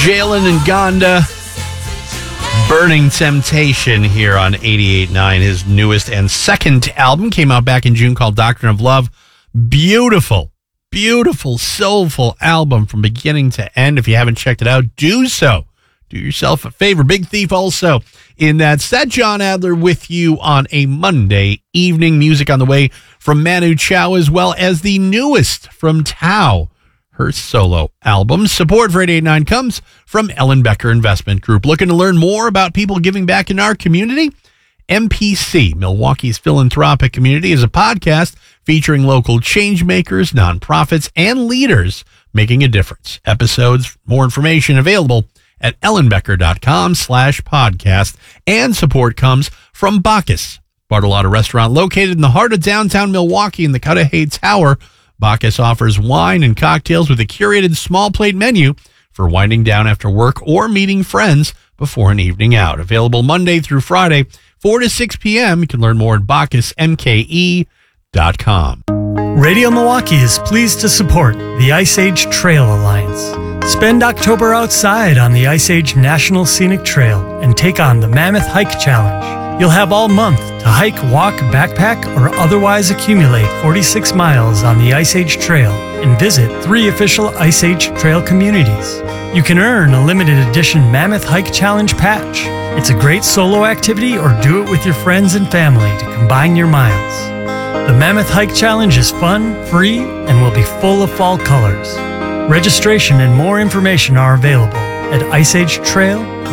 Jalen and Gonda, Burning Temptation here on 88.9. His newest and second album came out back in June called Doctrine of Love. Beautiful, beautiful, soulful album from beginning to end. If you haven't checked it out, do so. Do yourself a favor. Big Thief also in that set. John Adler with you on a Monday evening. Music on the way from Manu Chao as well as the newest from Tao, her solo album. Support for 88.9 comes from Ellen Becker Investment Group. Looking to learn more about people giving back in our community? MPC, Milwaukee's philanthropic community, is a podcast featuring local change makers, nonprofits, and leaders making a difference. Episodes, more information available at ellenbecker.com/podcast. And support comes from Bacchus, Bartolotta Restaurant, located in the heart of downtown Milwaukee in the Cudahy Tower. Bacchus offers wine and cocktails with a curated small plate menu for winding down after work or meeting friends before an evening out. Available Monday through Friday, 4 to 6 p.m. You can learn more at bacchusmke.com. Radio Milwaukee is pleased to support the Ice Age Trail Alliance. Spend October outside on the Ice Age National Scenic Trail and take on the Mammoth Hike Challenge. You'll have all month to hike, walk, backpack, or otherwise accumulate 46 miles on the Ice Age Trail and visit 3 official Ice Age Trail communities. You can earn a limited edition Mammoth Hike Challenge patch. It's a great solo activity or do it with your friends and family to combine your miles. The Mammoth Hike Challenge is fun, free, and will be full of fall colors. Registration and more information are available at iceagetrail.com.